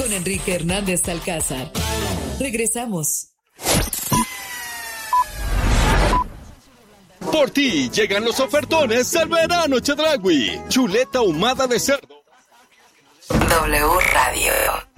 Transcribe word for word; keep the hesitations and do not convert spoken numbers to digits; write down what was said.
con Enrique Hernández Alcázar. Regresamos. Por ti llegan los ofertones del verano Chedraui. Chuleta ahumada de cerdo. W Radio.